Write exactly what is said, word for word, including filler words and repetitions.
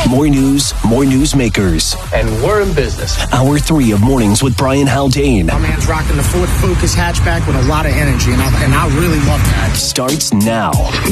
More news, more newsmakers. And we're in business. Hour three of Mornings with Brian Haldane. My man's rocking the Ford Focus hatchback with a lot of energy, and I, and I really love that. Starts now.